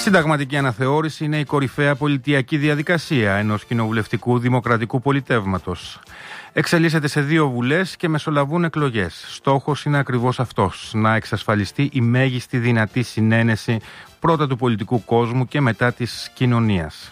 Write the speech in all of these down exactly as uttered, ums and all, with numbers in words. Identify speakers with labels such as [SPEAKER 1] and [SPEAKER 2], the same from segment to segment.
[SPEAKER 1] συνταγματική αναθεώρηση είναι η κορυφαία πολιτιακή διαδικασία ενός κοινοβουλευτικού δημοκρατικού πολιτεύματος. Εξελίσσεται σε δύο βουλές και μεσολαβούν εκλογές. Στόχος είναι ακριβώς αυτός, να εξασφαλιστεί η μέγιστη δυνατή συνένεση πρώτα του πολιτικού κόσμου και μετά της κοινωνίας.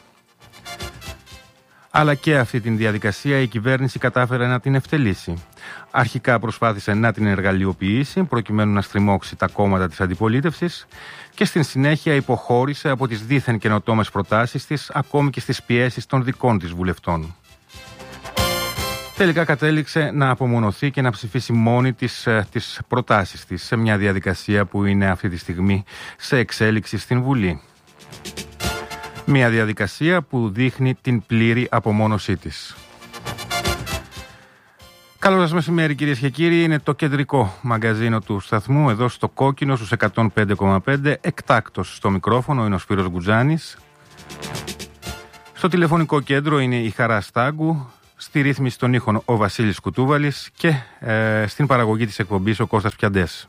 [SPEAKER 1] Αλλά και αυτή την διαδικασία η κυβέρνηση κατάφερε να την ευτελίσει. Αρχικά προσπάθησε να την εργαλειοποιήσει προκειμένου να στριμώξει τα κόμματα της αντιπολίτευσης και στην συνέχεια υποχώρησε από τις δίθεν καινοτόμες προτάσεις της ακόμη και στις πιέσεις των δικών της βουλευτών. Τελικά κατέληξε να απομονωθεί και να ψηφίσει μόνη της τις προτάσεις της σε μια διαδικασία που είναι αυτή τη στιγμή σε εξέλιξη στην Βουλή. Μια διαδικασία που δείχνει την πλήρη απομόνωσή της. Καλό σας μεσημέρι κυρίες και κύριοι, είναι το κεντρικό μαγκαζίνο του σταθμού εδώ στο Κόκκινο στους εκατόν πέντε κόμμα πέντε, εκτάκτος στο μικρόφωνο είναι ο Σπύρος Γκουτζάνης. Στο τηλεφωνικό κέντρο είναι η Χαρά Στάγκου, στη ρύθμιση των ήχων ο Βασίλης Κουτούβαλης και ε, στην παραγωγή της εκπομπής ο Κώστας Πιαντές.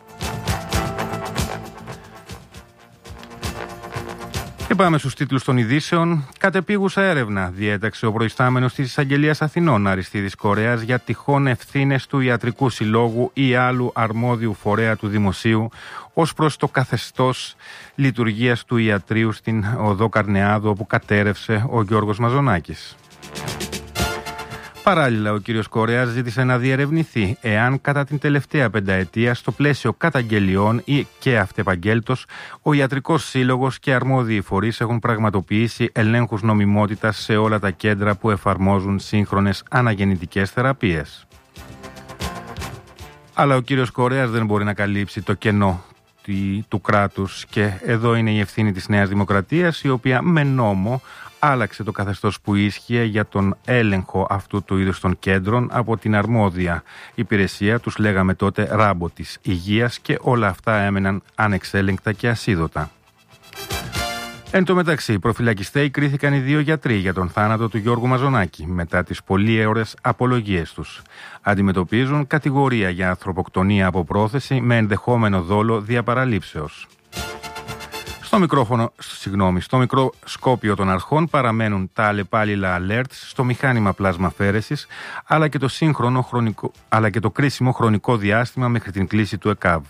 [SPEAKER 1] Και πάμε στους τίτλους των ειδήσεων. Κατεπίγουσα έρευνα διέταξε ο προϊστάμενος της Εισαγγελίας Αθηνών Αριστίδης Κορέας για τυχόν ευθύνες του Ιατρικού Συλλόγου ή άλλου αρμόδιου φορέα του Δημοσίου ως προς το καθεστώς λειτουργίας του ιατρείου στην οδό Καρνεάδου, όπου κατέρευσε ο Γιώργος Μαζονάκης. Παράλληλα, ο κύριος Κορέας ζήτησε να διερευνηθεί εάν κατά την τελευταία πενταετία στο πλαίσιο καταγγελιών ή και αυτεπαγγέλτος ο Ιατρικός Σύλλογος και αρμόδιοι φορείς έχουν πραγματοποιήσει ελέγχους νομιμότητας σε όλα τα κέντρα που εφαρμόζουν σύγχρονες αναγεννητικές θεραπείες. Αλλά ο κύριος Κορέας δεν μπορεί να καλύψει το κενό του κράτους και εδώ είναι η ευθύνη της Νέας Δημοκρατίας, η οποία με νόμο άλλαξε το καθεστώς που ίσχυε για τον έλεγχο αυτού του είδους των κέντρων από την αρμόδια υπηρεσία, τους λέγαμε τότε ράμπο της υγείας, και όλα αυτά έμεναν ανεξέλεγκτα και ασίδωτα. Εν τω μεταξύ, προφυλακιστέοι κρίθηκαν οι δύο γιατροί για τον θάνατο του Γιώργου Μαζονάκη μετά τις πολύαιωρες απολογίες τους. Αντιμετωπίζουν κατηγορία για ανθρωποκτονία από πρόθεση με ενδεχόμενο δόλο διαπαραλήψεως. Στο, μικρόφωνο, συγγνώμη, στο μικροσκόπιο των αρχών παραμένουν τα αλλεπάλληλα alerts στο μηχάνημα πλασμαφέρεσης, αλλά και το, σύγχρονο χρονικό, αλλά και το κρίσιμο χρονικό διάστημα μέχρι την κλίση του ΕΚΑΒ.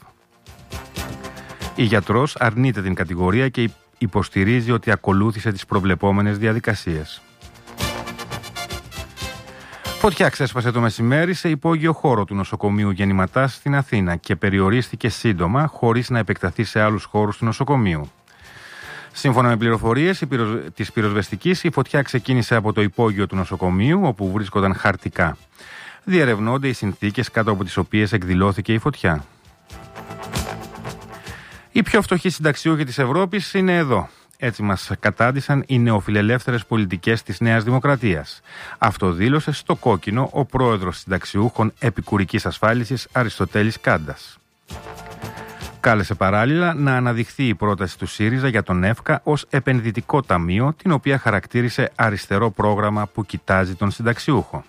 [SPEAKER 1] Η γιατρός αρνείται την κατηγορία και υποστηρίζει ότι ακολούθησε τις προβλεπόμενες διαδικασίες. Φωτιά ξέσπασε το μεσημέρι σε υπόγειο χώρο του νοσοκομείου Γεννηματάς στην Αθήνα και περιορίστηκε σύντομα χωρίς να επεκταθεί σε άλλους χώρους του νοσοκομείου. Σύμφωνα με πληροφορίες της πυροσβεστικής, η φωτιά ξεκίνησε από το υπόγειο του νοσοκομείου, όπου βρίσκονταν χαρτικά. Διερευνώνται οι συνθήκες κάτω από τις οποίες εκδηλώθηκε η φωτιά. Οι πιο φτωχοί συνταξιούχοι της Ευρώπης είναι εδώ. Έτσι μας κατάντησαν οι νεοφιλελεύθερες πολιτικές της Νέας Δημοκρατίας. Αυτό δήλωσε στο Κόκκινο ο πρόεδρος συνταξιούχων επικουρικής ασφάλισης Αριστοτέλης Κάντας. Κάλεσε παράλληλα να αναδειχθεί η πρόταση του ΣΥΡΙΖΑ για τον ΕΦΚΑ ως επενδυτικό ταμείο, την οποία χαρακτήρισε αριστερό πρόγραμμα που κοιτάζει τον συνταξιούχο.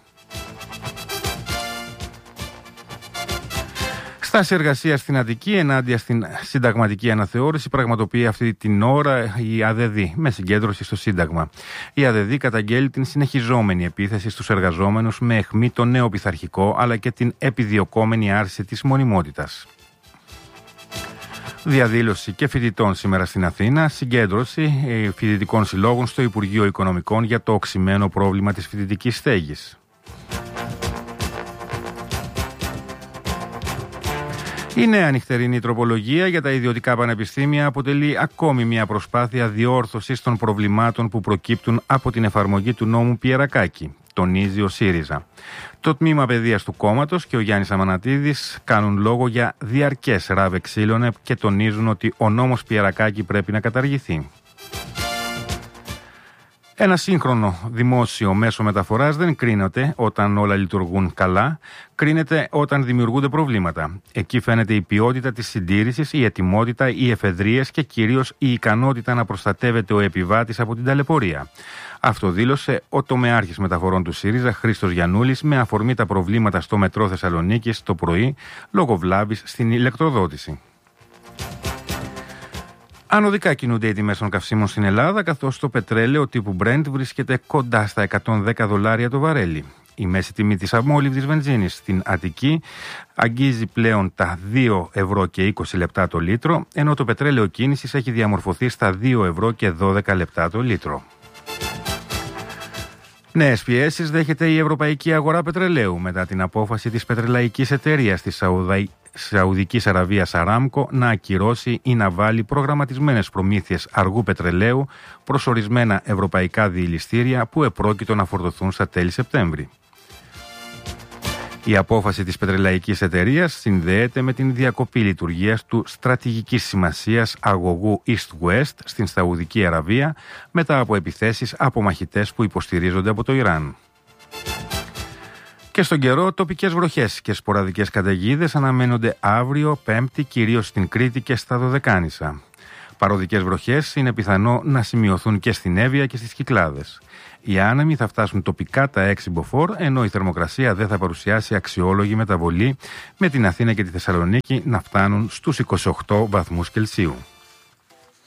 [SPEAKER 1] Στάση εργασίας στην Αττική ενάντια στην συνταγματική αναθεώρηση πραγματοποιεί αυτή την ώρα η ΑΔΔ με συγκέντρωση στο Σύνταγμα. Η ΑΔΔ καταγγέλει την συνεχιζόμενη επίθεση στους εργαζόμενους με αιχμή το νέο πειθαρχικό αλλά και την επιδιωκόμενη άρση της μονιμότητας. Διαδήλωση και φοιτητών σήμερα στην Αθήνα, συγκέντρωση φοιτητικών συλλόγων στο Υπουργείο Οικονομικών για το οξυμένο πρόβλημα της φοιτητικής στέγης. Η νέα νυχτερινή τροπολογία για τα ιδιωτικά πανεπιστήμια αποτελεί ακόμη μια προσπάθεια διόρθωσης των προβλημάτων που προκύπτουν από την εφαρμογή του νόμου Πιερακάκη, τονίζει ο ΣΥΡΙΖΑ. Το τμήμα παιδείας του κόμματος και ο Γιάννης Αμανατίδης κάνουν λόγο για διαρκές ράβε ξύλωνε και τονίζουν ότι ο νόμος Πιερακάκη πρέπει να καταργηθεί. Ένα σύγχρονο δημόσιο μέσο μεταφοράς δεν κρίνεται όταν όλα λειτουργούν καλά, κρίνεται όταν δημιουργούνται προβλήματα. Εκεί φαίνεται η ποιότητα της συντήρησης, η ετοιμότητα, οι εφεδρείες και κυρίως η ικανότητα να προστατεύεται ο επιβάτης από την ταλαιπωρία. Αυτό δήλωσε ο τομεάρχης μεταφορών του ΣΥΡΙΖΑ, Χρήστος Γιαννούλης, με αφορμή τα προβλήματα στο μετρό Θεσσαλονίκης το πρωί λόγω βλάβης στην ηλεκτροδότηση. Ανωδικά κινούνται οι τιμές των καυσίμων στην Ελλάδα, καθώς το πετρέλαιο τύπου Brent βρίσκεται κοντά στα εκατόν δέκα δολάρια το βαρέλι. Η μέση τιμή της αμόλυβδης βενζίνης στην Αττική αγγίζει πλέον τα δύο ευρώ και είκοσι λεπτά το λίτρο, ενώ το πετρέλαιο κίνησης έχει διαμορφωθεί στα δύο ευρώ και δώδεκα λεπτά το λίτρο. Νέες πιέσεις δέχεται η ευρωπαϊκή αγορά πετρελαίου μετά την απόφαση της πετρελαϊκής εταιρείας της Σαουδα... Σαουδικής Αραβίας Αράμκο να ακυρώσει ή να βάλει προγραμματισμένες προμήθειες αργού πετρελαίου προς ορισμένα ευρωπαϊκά διηλιστήρια που επρόκειτο να φορτωθούν στα τέλη Σεπτέμβρη. Η απόφαση της πετρελαϊκής εταιρείας συνδέεται με την διακοπή λειτουργίας του στρατηγικής σημασίας αγωγού East-West στην Σαουδική Αραβία μετά από επιθέσεις από μαχητές που υποστηρίζονται από το Ιράν. Και στον καιρό, τοπικές βροχές και σποραδικές καταιγίδες αναμένονται αύριο Πέμπτη, κυρίως στην Κρήτη και στα Δωδεκάνησα. Παροδικές βροχές είναι πιθανό να σημειωθούν και στην Εύβοια και στις Κυκλάδες. Οι άνεμοι θα φτάσουν τοπικά τα έξι μποφόρ, ενώ η θερμοκρασία δεν θα παρουσιάσει αξιόλογη μεταβολή, με την Αθήνα και τη Θεσσαλονίκη να φτάνουν στους είκοσι οκτώ βαθμούς Κελσίου.